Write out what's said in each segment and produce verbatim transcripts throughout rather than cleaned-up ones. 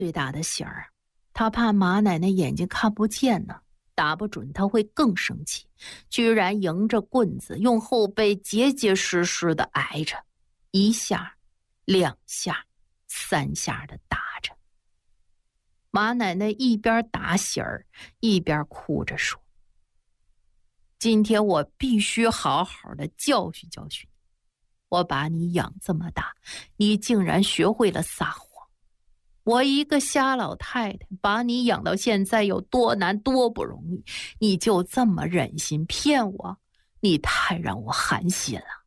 最大的喜儿，他怕马奶奶眼睛看不见呢，打不准他会更生气，居然迎着棍子用后背结结实实的挨着，一下两下三下的打着。马奶奶一边打喜儿一边哭着说，今天我必须好好的教训教训你，我把你养这么大，你竟然学会了撒谎，我一个瞎老太太把你养到现在有多难多不容易，你就这么忍心骗我，你太让我寒心了。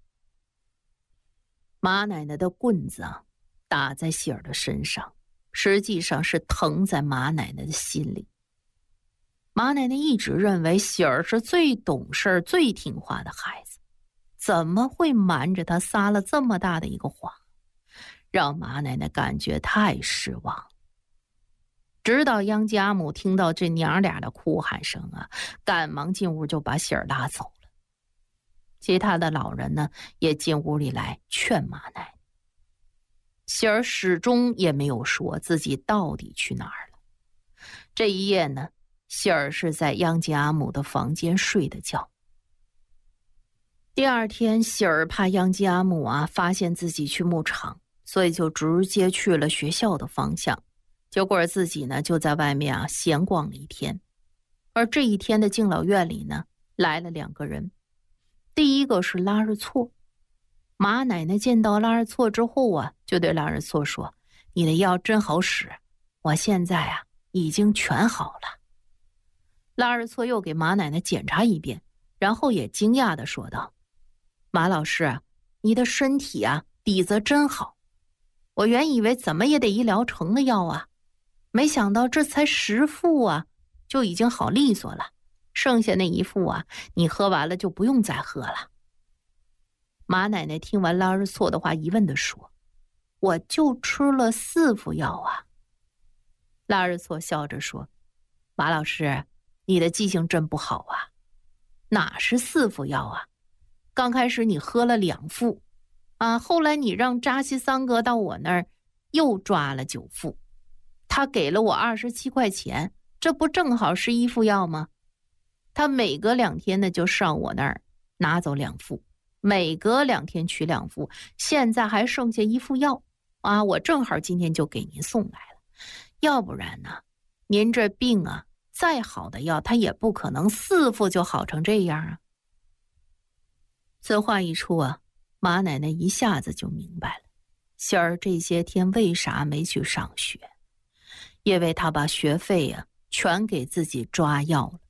马奶奶的棍子啊，打在喜儿的身上，实际上是疼在马奶奶的心里。马奶奶一直认为喜儿是最懂事最听话的孩子，怎么会瞒着她撒了这么大的一个谎，让马奶奶感觉太失望。直到央家母听到这娘俩的哭喊声啊，赶忙进屋就把喜儿拉走了。其他的老人呢，也进屋里来劝马奶奶。喜儿始终也没有说自己到底去哪儿了。这一夜呢，喜儿是在央家母的房间睡的觉。第二天，喜儿怕央家母啊发现自己去牧场，所以就直接去了学校的方向。结果自己呢就在外面啊闲逛了一天。而这一天的敬老院里呢，来了两个人。第一个是拉日错。马奶奶见到拉日错之后啊，就对拉日错说，你的药真好使，我现在啊已经全好了。拉日错又给马奶奶检查一遍，然后也惊讶地说道，马老师，你的身体啊底子真好，我原以为怎么也得一疗程的药啊，没想到这才十副啊就已经好利索了，剩下那一副啊你喝完了就不用再喝了。马奶奶听完拉日错的话，疑问地说，我就吃了四副药啊。拉日错笑着说，马老师，你的记性真不好啊，哪是四副药啊，刚开始你喝了两副啊，后来你让扎西桑格到我那儿又抓了九副，他给了我二十七块钱，这不正好是一副药吗？他每隔两天呢就上我那儿拿走两副，每隔两天取两副，现在还剩下一副药啊，我正好今天就给您送来了，要不然呢，您这病啊再好的药它也不可能四副就好成这样啊。此话一出啊，马奶奶一下子就明白了喜儿这些天为啥没去上学，因为她把学费啊全给自己抓药了。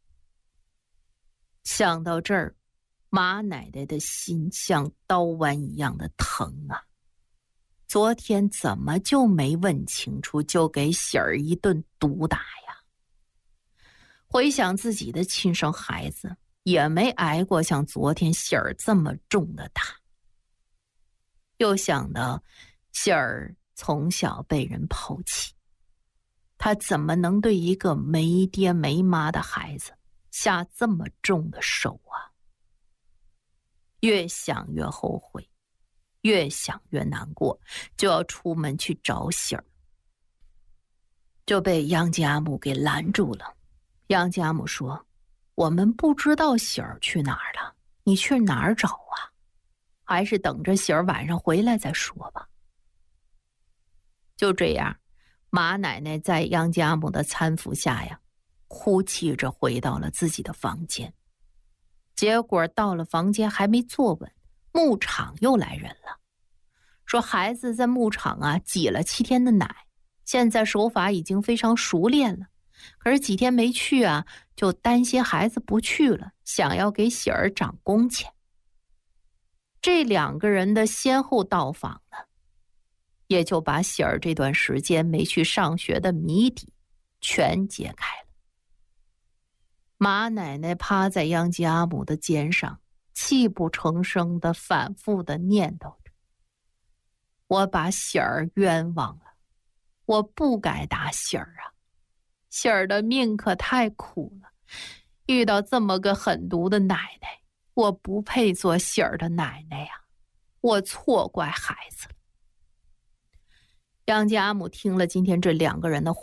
想到这儿，马奶奶的心像刀剜一样的疼啊！昨天怎么就没问清楚，就给喜儿一顿毒打呀？回想自己的亲生孩子，也没挨过像昨天喜儿这么重的打。又想到喜儿从小被人抛弃，他怎么能对一个没爹没妈的孩子下这么重的手啊？越想越后悔，越想越难过，就要出门去找喜儿，就被杨家母给拦住了。杨家母说，我们不知道喜儿去哪儿了，你去哪儿找啊？还是等着喜儿晚上回来再说吧。就这样，马奶奶在杨家母的搀扶下呀，哭泣着回到了自己的房间。结果到了房间还没坐稳，牧场又来人了，说孩子在牧场啊挤了七天的奶，现在手法已经非常熟练了，可是几天没去啊，就担心孩子不去了，想要给喜儿涨工钱。这两个人的先后到访呢，也就把喜儿这段时间没去上学的谜底全揭开了。马奶奶趴在杨家母的肩上，泣不成声地反复地念叨着，我把喜儿冤枉了，我不该打喜儿啊，喜儿的命可太苦了，遇到这么个狠毒的奶奶，我不配做喜儿的奶奶呀，我错怪孩子了。 杨家母听了今天这两个人的话，